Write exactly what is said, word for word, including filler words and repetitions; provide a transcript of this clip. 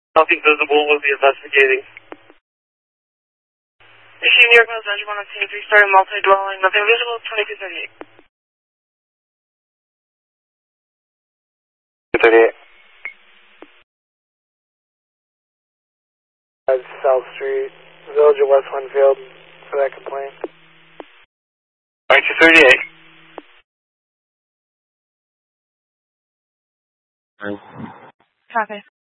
Nothing visible, will be investigating. Issue New York Mills Engine one oh two, three-story multi-dwelling, nothing visible, twenty-two thirty-eight. thirty-eight. South Street, Village of West Winfield, for that complaint. twenty-two thirty-eight. Copy.